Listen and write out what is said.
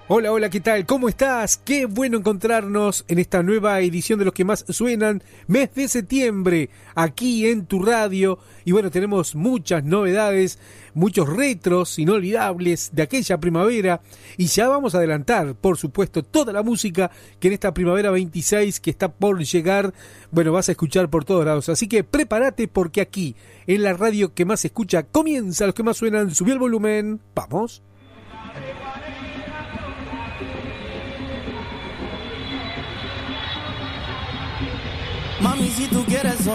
Hola, hola, ¿qué tal? ¿Cómo estás? Qué bueno encontrarnos en esta nueva edición de Los que más suenan, mes de septiembre, aquí en tu radio. Y bueno, tenemos muchas novedades, muchos retros inolvidables de aquella primavera. Y ya vamos a adelantar, por supuesto, toda la música que en esta primavera 26 que está por llegar, bueno, vas a escuchar por todos lados. Así que prepárate porque aquí, en la radio que más se escucha, comienza Los que más suenan. Subí el volumen, vamos. Mami, si tú quieres